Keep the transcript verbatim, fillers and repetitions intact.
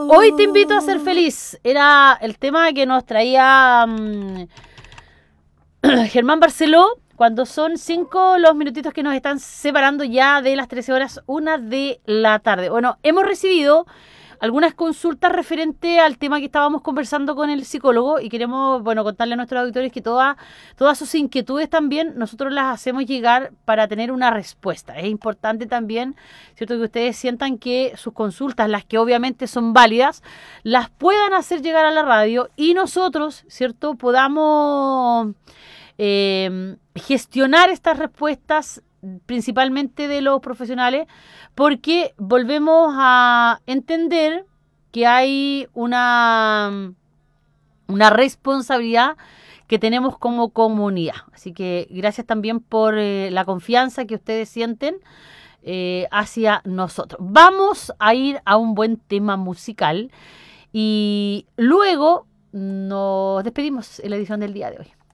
Hoy te invito a ser feliz. Era el tema que nos traía um, Germán Barceló. Cuando son cinco los minutitos que nos están separando ya de las trece horas, una de la tarde. Bueno, hemos recibido algunas consultas referente al tema que estábamos conversando con el psicólogo y queremos, bueno, contarle a nuestros auditores que toda, todas sus inquietudes también nosotros las hacemos llegar para tener una respuesta. Es importante también, ¿cierto?, que ustedes sientan que sus consultas, las que obviamente son válidas, las puedan hacer llegar a la radio y nosotros, ¿cierto?, podamos eh, gestionar estas respuestas principalmente de los profesionales, porque volvemos a entender que hay una, una responsabilidad que tenemos como comunidad. Así que gracias también por eh, la confianza que ustedes sienten eh, hacia nosotros. Vamos a ir a un buen tema musical y luego nos despedimos en la edición del día de hoy.